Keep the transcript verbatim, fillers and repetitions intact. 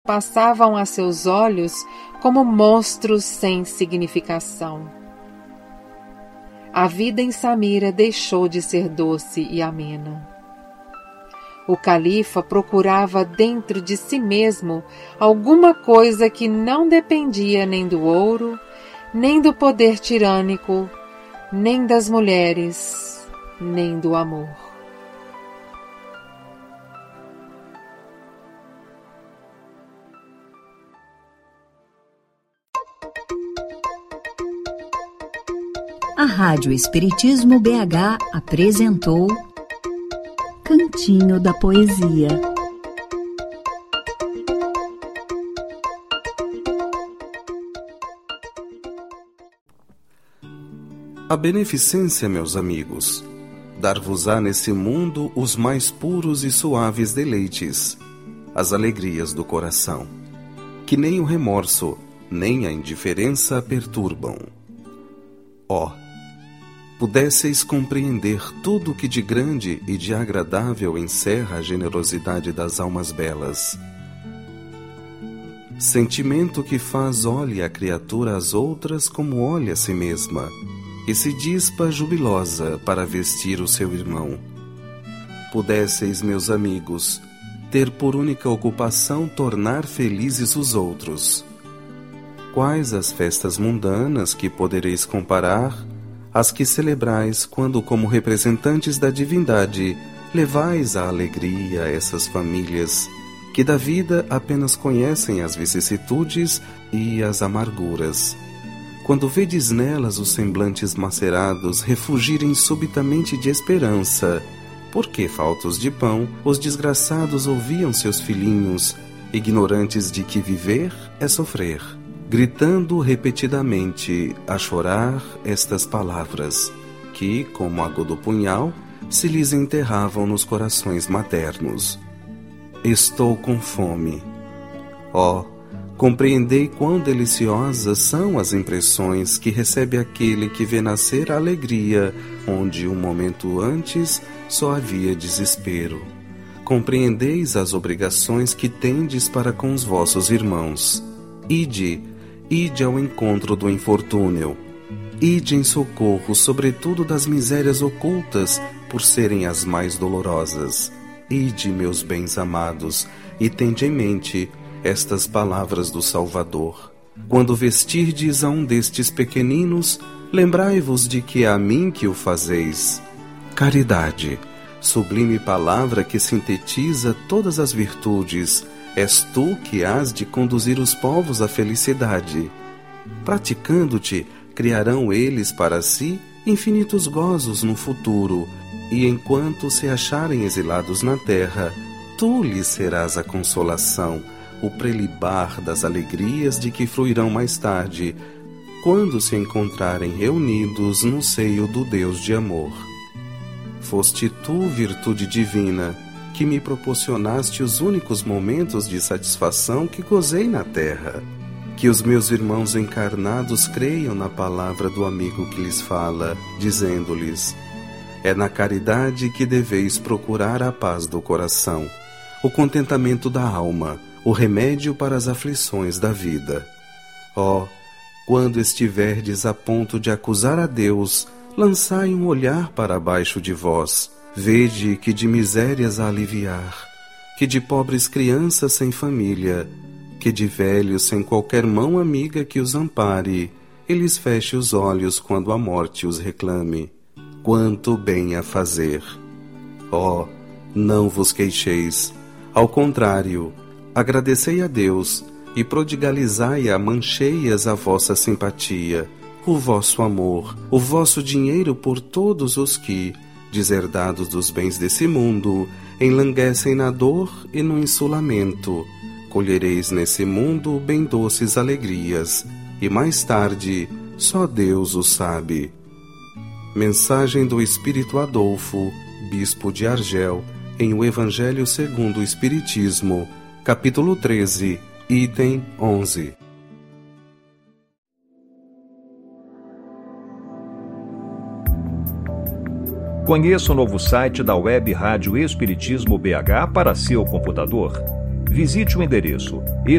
passavam a seus olhos como monstros sem significação. A vida em Samira deixou de ser doce e amena. O califa procurava dentro de si mesmo alguma coisa que não dependia nem do ouro, nem do poder tirânico, nem das mulheres, nem do amor. A Rádio Espiritismo B H apresentou Cantinho da Poesia. A beneficência, meus amigos, dar-vos-á nesse mundo os mais puros e suaves deleites, as alegrias do coração, que nem o remorso, nem a indiferença perturbam. Ó, pudesseis compreender tudo o que de grande e de agradável encerra a generosidade das almas belas. Sentimento que faz olhe a criatura às outras como olha a si mesma, e se dispa jubilosa para vestir o seu irmão. Pudesseis, meus amigos, ter por única ocupação tornar felizes os outros. Quais as festas mundanas que podereis comparar às que celebrais quando, como representantes da divindade, levais a alegria a essas famílias que da vida apenas conhecem as vicissitudes e as amarguras? Quando vedes nelas os semblantes macerados refugirem subitamente de esperança, porque, faltos de pão, os desgraçados ouviam seus filhinhos, ignorantes de que viver é sofrer, gritando repetidamente, a chorar, estas palavras, que, como agudo punhal, se lhes enterravam nos corações maternos. Estou com fome. Ó, compreendei quão deliciosas são as impressões que recebe aquele que vê nascer a alegria, onde um momento antes só havia desespero. Compreendeis as obrigações que tendes para com os vossos irmãos. Ide, ide ao encontro do infortúnio. Ide em socorro, sobretudo das misérias ocultas, por serem as mais dolorosas. Ide, meus bens amados, e tende em mente estas palavras do Salvador. Quando vestirdes a um destes pequeninos, lembrai-vos de que é a mim que o fazeis. Caridade, sublime palavra que sintetiza todas as virtudes, és tu que hás de conduzir os povos à felicidade. Praticando-te, criarão eles para si infinitos gozos no futuro, e enquanto se acharem exilados na terra, tu lhes serás a consolação, o prelibar das alegrias de que fruirão mais tarde, quando se encontrarem reunidos no seio do Deus de amor. Foste tu, virtude divina, que me proporcionaste os únicos momentos de satisfação que gozei na terra. Que os meus irmãos encarnados creiam na palavra do amigo que lhes fala, dizendo-lhes: é na caridade que deveis procurar a paz do coração, o contentamento da alma, o remédio para as aflições da vida. Ó, quando estiverdes a ponto de acusar a Deus, lançai um olhar para baixo de vós. Vede que de misérias a aliviar, que de pobres crianças sem família, que de velhos sem qualquer mão amiga que os ampare, e lhes feche os olhos quando a morte os reclame. Quanto bem a fazer! Ó, não vos queixeis, ao contrário, agradecei a Deus e prodigalizai a mancheias a vossa simpatia, o vosso amor, o vosso dinheiro por todos os que, deserdados dos bens desse mundo, enlanguecem na dor e no insulamento. Colhereis nesse mundo bem doces alegrias, e mais tarde só Deus o sabe. Mensagem do Espírito Adolfo, Bispo de Argel, em O Evangelho segundo o Espiritismo, capítulo treze, item onze. Conheça o novo site da Web Rádio Espiritismo B H para seu computador. Visite o endereço